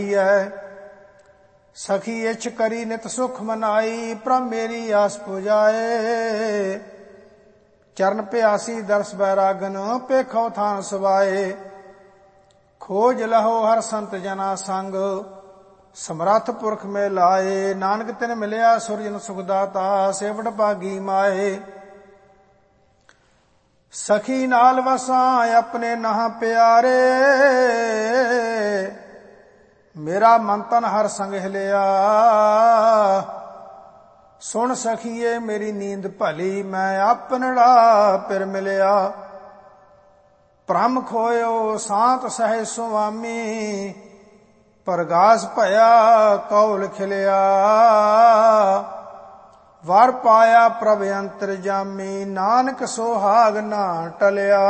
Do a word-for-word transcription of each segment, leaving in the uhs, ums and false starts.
सखी इछ करी नित सुख मनाई, प्रभ मेरी आस पुजाए। चरण प्यासी दर्श बैरागन, पेखो थान सुवाए। खोज लहो हर संत जना संग, समरथ पुरख में लाए। नानक तिन मिलिया सुरजन सुखदाता, सेवट भागी माए। सखी नाल वसां अपने नहा प्यारे, मेरा मन तन हर संग हिलिया। सुन सखीए मेरी नींद भली, मैं अपनड़ा पिर मिलिया। भ्रम खोयो सांत सहे सुआमी, प्रगास भया कौल खिलिया। वर पाया प्रभ अंतर जामी, नानक सोहाग ना टलिया।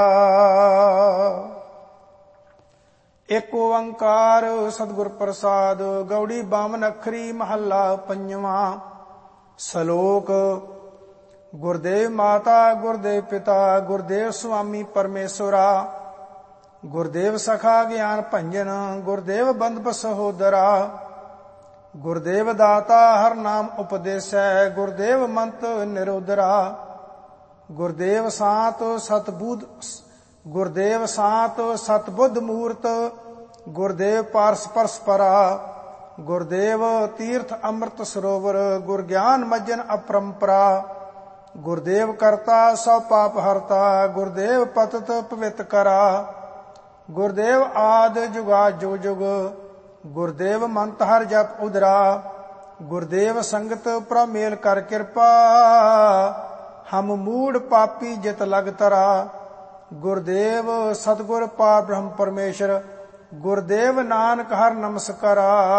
एक ओंकार सतगुर प्रसाद, गौड़ी बामन अखरी महला पंजवा। सलोक गुरदेव माता गुरदेव पिता, गुरदेव स्वामी परमेश्वरा। गुरदेव सखा ज्ञान भंजन, गुरदेव बंधप सहोदरा। गुरदेव दाता हर नाम उपदेसै, गुरदेव मंत निरोधरा। गुरदेव सात सतबुद गुरदेव सात सतबुद्ध मूर्त, गुरदेव पारस परस्परा। गुरदेव तीर्थ अमृत सरोवर, गुर ज्ञान मज्जन अपरंपरा। गुरदेव करता सौ पाप हरता, गुरदेव पतत पवित करा। गुरदेव आद जुगा जुग जुग, गुरदेव मंत हर जप उदरा। गुरदेव संगत प्रमेल कर कृपा, हम मूड पापी जित लग तरा। गुरदेव सतगुर पार ब्रह्म परमेश्वर, गुरदेव नानक हर नमस्कारा।